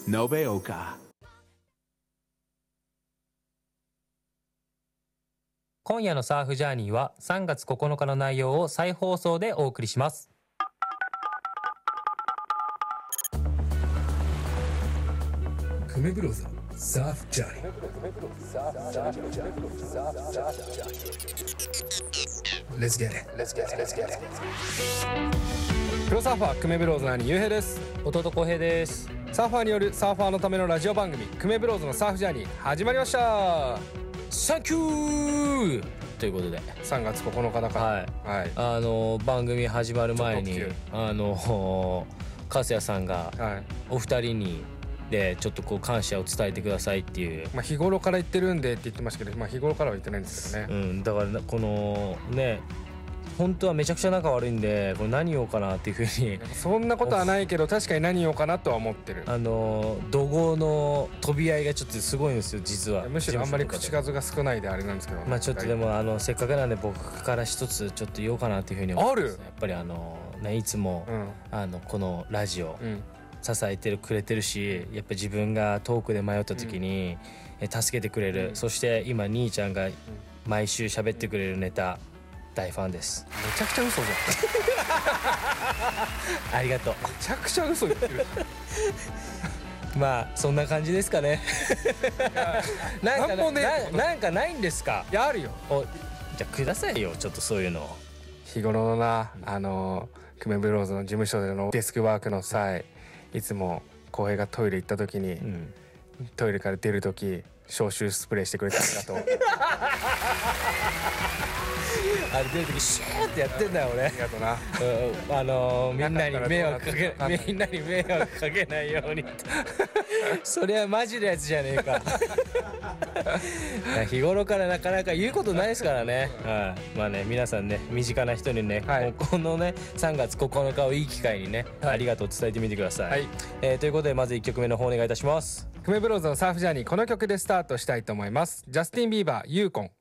延岡。 今夜のサーフジャーニーは3月9日の内容を再放送でお送りします。 久米ブローズのサーフジャーニー。Let's get it. Let's get it. Let's get it. プロサーファー久米ブローズの兄ゆうへいです。 弟浩平です。 サーファーによるサーファーのためのラジオ番組久米ブローズのサーフジャーニー始まりました。 サンキューということで 3月9日だから、 はい、番組始まる前に粕谷さんがお二人にでちょっとこう感謝を伝えてくださいっていう、 日頃から言ってるんでって言ってましたけど、日頃からは言ってないんですけどね、 だからこのね本当はめちゃくちゃ仲悪いんでこれ何言おうかなっていうふうにそんなことはないけど確かに何言おうかなとは思ってる。 怒号の飛び合いがちょっとすごいんですよ実は。 むしろあんまり口数が少ないであれなんですけど、 ちょっとでもせっかくなんで僕から一つちょっと言おうかなっていうふうに思ってます。やっぱりねいつも、このラジオ、支えてくれてるし、やっぱ自分がトークで迷った時に、助けてくれる、そして今兄ちゃんが毎週喋ってくれるネタ大ファンです。 めちゃくちゃ嘘じゃんありがとう。 めちゃくちゃ嘘言ってるそんな感じですかねなんかないんですか？ いやあるよ。 じゃあくださいよちょっとそういうの。 日頃のな久米ブローズの事務所でのデスクワークの際、いつも浩平がトイレ行った時に、トイレから出る時消臭スプレーしてくれてありがとうあれ出る時シューってやってんだよ俺。 ありがとうな。 みんなに迷惑かけないようにそれはマジのやつじゃねえか日頃からなかなか言うことないですからね、皆さんね身近な人にね、このね3月9日をいい機会にね、ありがとう伝えてみてください、ということでまず1曲目の方お願いいたします。 久米ブローズのサーフジャーニー、この曲でスタートしたいと思います。ジャスティン・ビーバー、ユーコン。